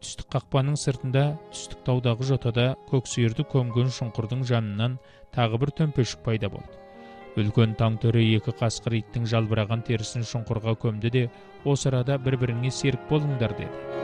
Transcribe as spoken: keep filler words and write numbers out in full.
түстік қақпаның сыртында, түстік таудағы жотада көксүйірді көмген шұңқырдың жанынан тағы бір төмпешік пайда болды. Үлкен таң төре екі қасқыр иттің жалбыраған терісін шұңқырға көмді де, осы арада бір-біріңе серік болыңдар деді.